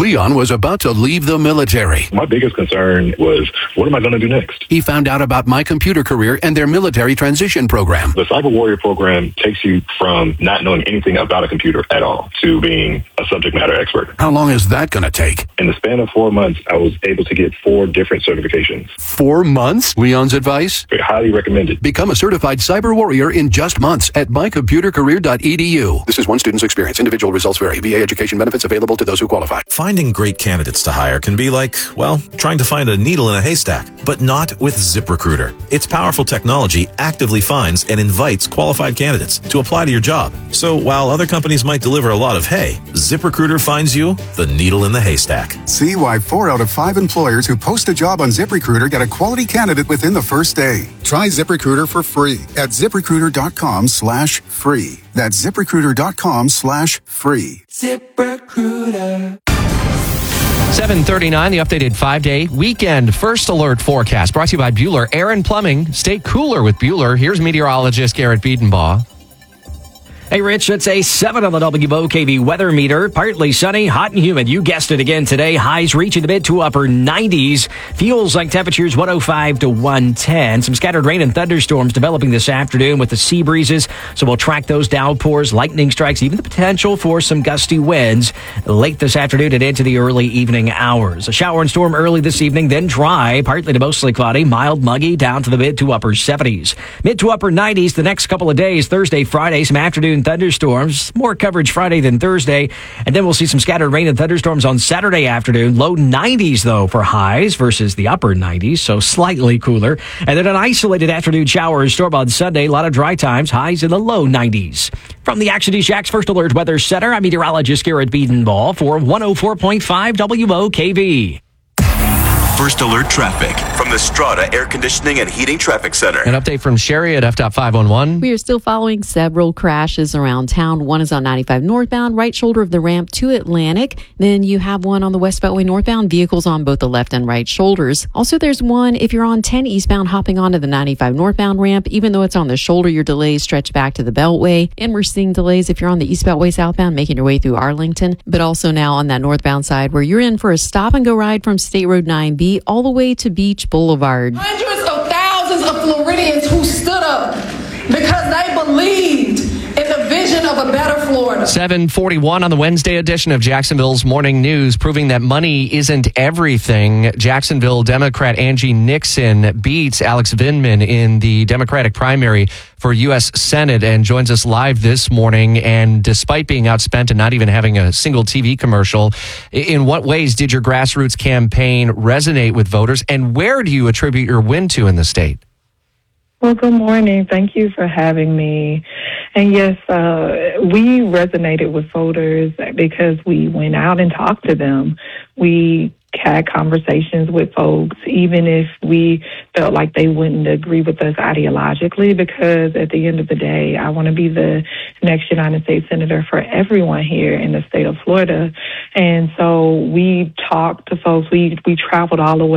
Leon was about to leave the military. My biggest concern was, what am I going to do next? He found out about My Computer Career and their military transition program. The Cyber Warrior program takes you from not knowing anything about a computer at all to being a subject matter expert. How long is that going to take? In the span of 4 months, I was able to get 4 different certifications. 4 months? Leon's advice? Highly recommended. Become a certified cyber warrior in just months at mycomputercareer.edu. This is one student's experience. Individual results vary. VA education benefits available to those who qualify. Finding great candidates to hire can be like, well, trying to find a needle in a haystack, but not with ZipRecruiter. Its powerful technology actively finds and invites qualified candidates to apply to your job. So while other companies might deliver a lot of hay, ZipRecruiter finds you the needle in the haystack. See why 4 out of 5 employers who post a job on ZipRecruiter get a quality candidate within the first day. Try ZipRecruiter for free at ZipRecruiter.com/free. That's ZipRecruiter.com/free. ZipRecruiter. 7:39, the updated 5-day weekend first alert forecast brought to you by Bueller Air and Plumbing. Stay cooler with Bueller. Here's meteorologist Garrett Biedenbaugh. Hey, Rich, it's a 7 on the WOKV weather meter. Partly sunny, hot and humid. You guessed it again today. Highs reaching the mid to upper 90s. Feels like temperatures 105 to 110. Some scattered rain and thunderstorms developing this afternoon with the sea breezes. So we'll track those downpours, lightning strikes, even the potential for some gusty winds late this afternoon and into the early evening hours. A shower and storm early this evening, then dry, partly to mostly cloudy, mild, muggy, down to the mid to upper 70s. Mid to upper 90s the next couple of days, Thursday, Friday, some afternoon thunderstorms, more coverage Friday than Thursday, and then we'll see some scattered rain and thunderstorms on Saturday afternoon. Low 90s, though, for highs versus the upper 90s, so slightly cooler. And then an isolated afternoon shower or storm on Sunday. A lot of dry times, highs in the low 90s. From the Action News Jax First Alert Weather Center, I'm meteorologist Garrett Biedenbaugh for 104.5 WOKV. First Alert Traffic from the Strata Air Conditioning and Heating Traffic Center. An update from Sherry at FDOT 511. We are still following several crashes around town. One is on 95 northbound, right shoulder of the ramp to Atlantic. Then you have one on the West Beltway northbound, vehicles on both the left and right shoulders. Also, there's one if you're on 10 eastbound hopping onto the 95 northbound ramp. Even though it's on the shoulder, your delays stretch back to the Beltway. And we're seeing delays if you're on the East Beltway southbound, making your way through Arlington. But also now on that northbound side where you're in for a stop and go ride from State Road 9B all the way to Beach Boulevard. Hundreds of thousands of Floridians who stood up because they believed in the vision of a better Florida. 7:41 on the Wednesday edition of Jacksonville's Morning News, proving that money isn't everything. Jacksonville Democrat Angie Nixon beats Alex Vindman in the Democratic primary for U.S. Senate and joins us live this morning. And despite being outspent and not even having a single TV commercial, in what ways did your grassroots campaign resonate with voters, and where do you attribute your win to in the state? Well, good morning. Thank you for having me. And yes, we resonated with voters because we went out and talked to them. We had conversations with folks, even if we felt like they wouldn't agree with us ideologically, because at the end of the day, I want to be the next United States Senator for everyone here in the state of Florida. And so we talked to folks. We traveled all the way